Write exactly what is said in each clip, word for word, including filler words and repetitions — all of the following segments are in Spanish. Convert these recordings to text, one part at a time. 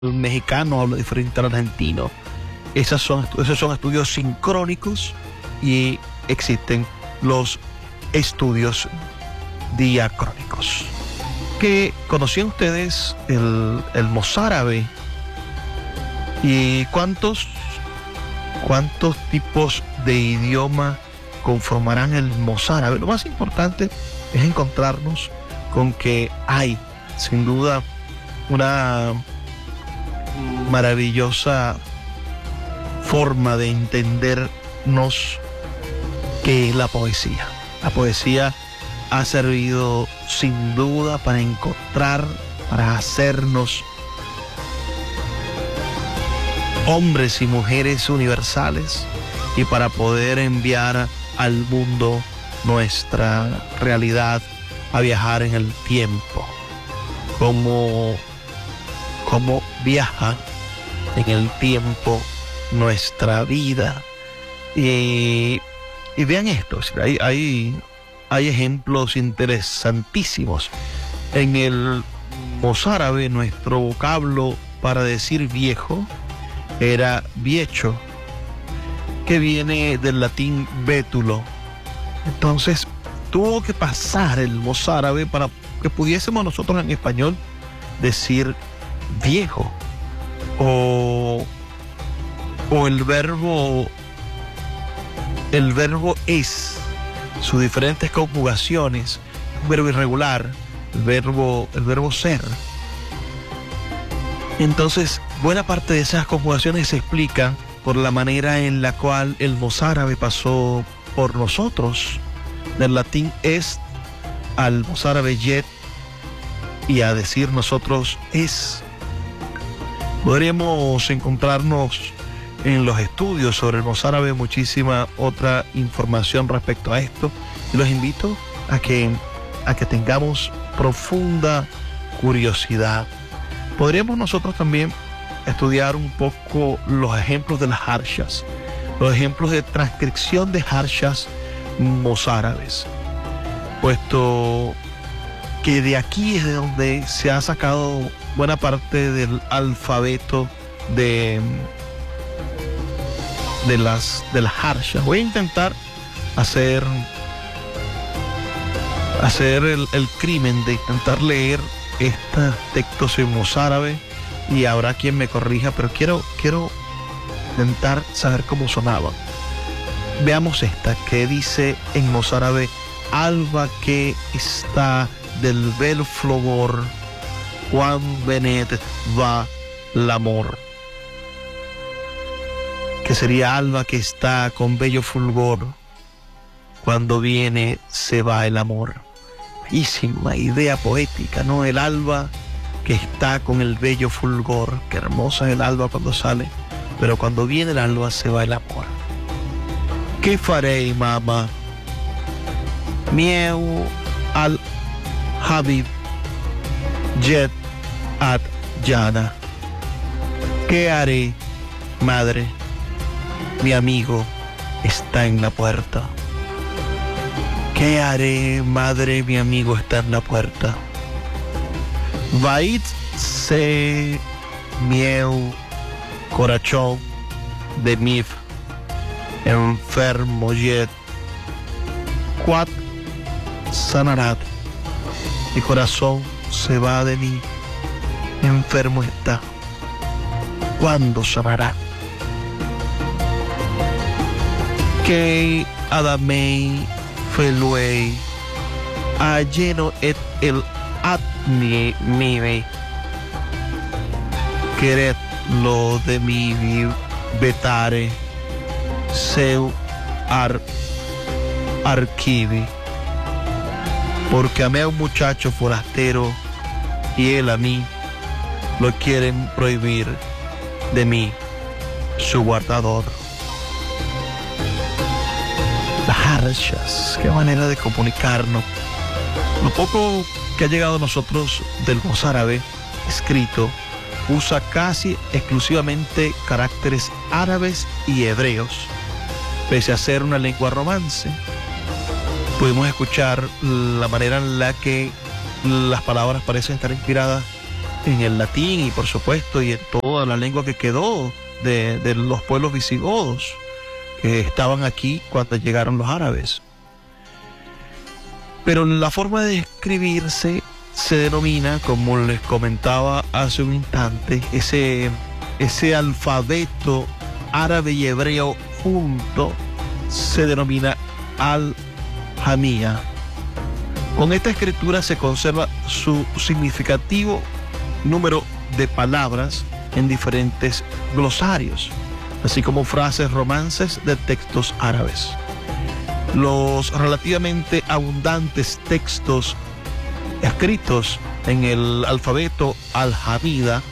mexicano habla diferente al argentino. Esas son, esos son estudios sincrónicos y existen los estudios diacrónicos. ¿Que conocían ustedes el, el mozárabe? ¿Y cuántos, cuántos tipos de idioma conformarán el mozárabe? Lo más importante es encontrarnos con que hay, sin duda, una maravillosa forma de entendernos que es la poesía. La poesía ha servido sin duda para encontrar, para hacernos hombres y mujeres universales y para poder enviar al mundo nuestra realidad a viajar en el tiempo. Como, como viaja en el tiempo nuestra vida. Y, y vean esto, hay, hay, hay ejemplos interesantísimos. En el mozárabe, nuestro vocablo para decir viejo era viecho, que viene del latín bétulo. Entonces tuvo que pasar el mozárabe para que pudiésemos nosotros en español decir viejo. O, o el verbo el verbo es, sus diferentes conjugaciones, un verbo irregular, el verbo, el verbo ser. Entonces, buena parte de esas conjugaciones se explican por la manera en la cual el mozárabe pasó por nosotros, del latín es al mozárabe yet, y a decir nosotros es. Podríamos encontrarnos en los estudios sobre el mozárabe muchísima otra información respecto a esto, y los invito a que, a que tengamos profunda curiosidad. Podríamos nosotros también estudiar un poco los ejemplos de las harshas, los ejemplos de transcripción de harshas mozárabes, puesto que de aquí es de donde se ha sacado buena parte del alfabeto de, de las de las harshas. Voy a intentar hacer hacer el, el crimen de intentar leer estos textos en mozárabe, y habrá quien me corrija, pero quiero quiero intentar saber cómo sonaban. Veamos esta que dice en mozárabe: alba que está del bel flor, Juan Benet va l'amor. Que sería alba que está con bello fulgor, cuando viene se va el amor. Bellísima idea poética, ¿no? El alba que está con el bello fulgor. Qué hermosa es el alba cuando sale, pero cuando viene el alba se va el amor. ¿Qué faré, mamá? Mieu al Habib jet at Yana. ¿Qué haré, madre? Mi amigo está en la puerta. ¿Qué haré, madre? Mi amigo está en la puerta. Vait se mieu corazón de mi enfermo jet. Quat sanará. Mi corazón se va de mí, enfermo está. ¿Cuándo sanará? Que Adamei Feluei a lleno et el atmi mive. Quered lo de mi vetare seu ar archivi. Porque amé a un muchacho forastero y él a mí lo quieren prohibir de mí, su guardador. Las harshas, qué manera de comunicarnos. Lo poco que ha llegado a nosotros del mozárabe escrito usa casi exclusivamente caracteres árabes y hebreos, pese a ser una lengua romance. Pudimos escuchar la manera en la que las palabras parecen estar inspiradas en el latín y por supuesto y en toda la lengua que quedó de, de los pueblos visigodos que estaban aquí cuando llegaron los árabes. Pero la forma de escribirse se denomina, como les comentaba hace un instante, ese, ese alfabeto árabe y hebreo junto se denomina al-Jamía. Con esta escritura se conserva su significativo número de palabras en diferentes glosarios, así como frases romances de textos árabes. Los relativamente abundantes textos escritos en el alfabeto alhamida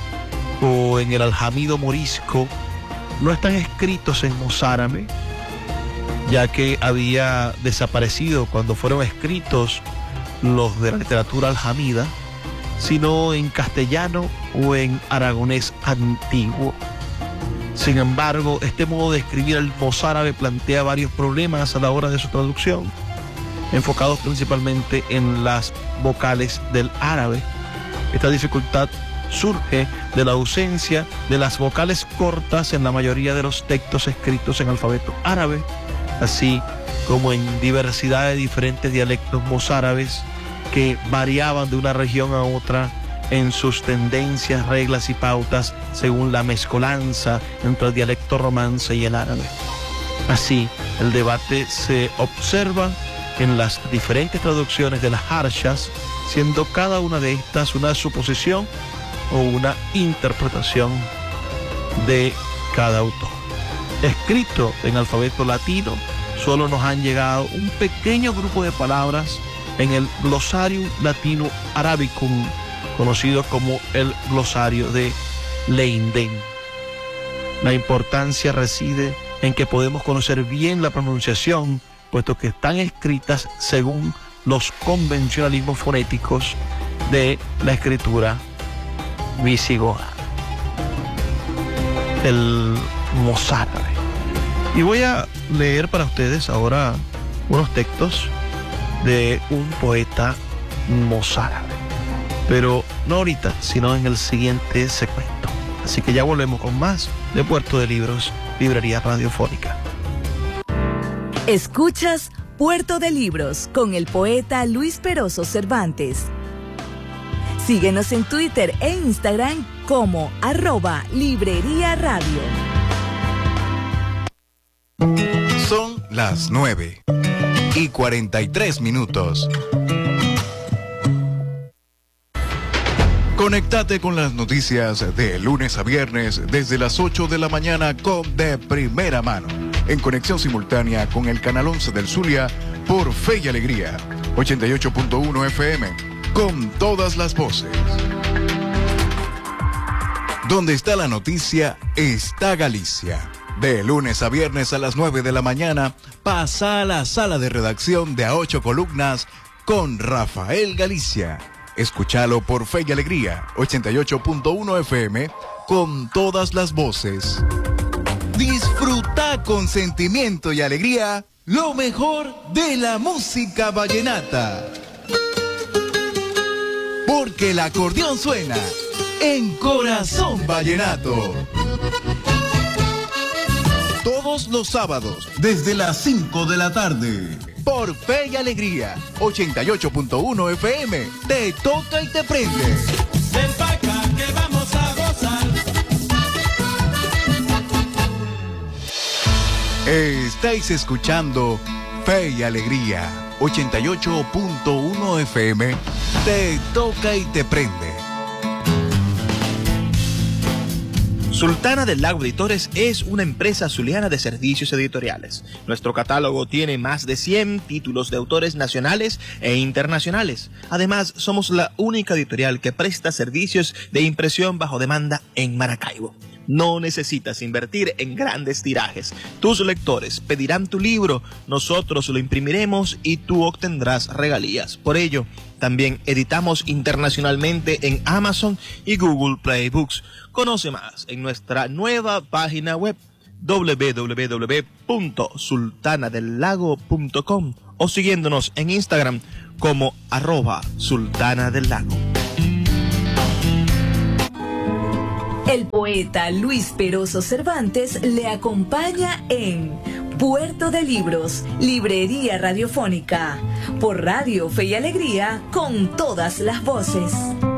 o en el aljamido morisco no están escritos en mozárabe, ya que había desaparecido cuando fueron escritos los de la literatura alhamida, sino en castellano o en aragonés antiguo. Sin embargo, este modo de escribir el mozárabe plantea varios problemas a la hora de su traducción, enfocados principalmente en las vocales del árabe. Esta dificultad surge de la ausencia de las vocales cortas en la mayoría de los textos escritos en alfabeto árabe, así como en diversidad de diferentes dialectos mozárabes que variaban de una región a otra en sus tendencias, reglas y pautas según la mezcolanza entre el dialecto romance y el árabe. Así, el debate se observa en las diferentes traducciones de las harshas, siendo cada una de estas una suposición o una interpretación de cada autor. Escrito en alfabeto latino, solo nos han llegado un pequeño grupo de palabras en el Glossarium Latino Arabicum, conocido como el glosario de Leiden. La importancia reside en que podemos conocer bien la pronunciación, puesto que están escritas según los convencionalismos fonéticos de la escritura visigoda, el mozárabe. Y voy a leer para ustedes ahora unos textos de un poeta mozárabe, pero no ahorita, sino en el siguiente segmento. Así que ya volvemos con más de Puerto de Libros, Librería Radiofónica. Escuchas Puerto de Libros con el poeta Luis Peroso Cervantes. Síguenos en Twitter e Instagram como arroba Librería Radio. Son las nueve y cuarenta y tres minutos. Conéctate con las noticias de lunes a viernes desde las ocho de la mañana con De Primera Mano, en conexión simultánea con el canal once del Zulia por Fe y Alegría, ochenta y ocho punto uno F M, con todas las voces. Donde está la noticia, está Galicia. De lunes a viernes a las nueve de la mañana, pasa a la sala de redacción de A Ocho Columnas con Rafael Galicia. Escúchalo por Fe y Alegría, ochenta y ocho punto uno F M, con todas las voces. Disfruta con sentimiento y alegría lo mejor de la música vallenata. Porque el acordeón suena en Corazón Vallenato. Todos los sábados, desde las cinco de la tarde. Por Fe y Alegría, ochenta y ocho punto uno F M. Te toca y te prende. Ven pa' acá que vamos a gozar. Estáis escuchando Fe y Alegría, ochenta y ocho punto uno F M. Te toca y te prende. Sultana del Lago Editores es una empresa zuliana de servicios editoriales. Nuestro catálogo tiene más de cien títulos de autores nacionales e internacionales. Además, somos la única editorial que presta servicios de impresión bajo demanda en Maracaibo. No necesitas invertir en grandes tirajes. Tus lectores pedirán tu libro, nosotros lo imprimiremos y tú obtendrás regalías. Por ello, también editamos internacionalmente en Amazon y Google Play Books. Conoce más en nuestra nueva página web doble u doble u doble u punto sultana del lago punto com o siguiéndonos en Instagram como arroba sultana del lago. El poeta Luis Peroso Cervantes le acompaña en Puerto de Libros, Librería Radiofónica, por Radio Fe y Alegría, con todas las voces.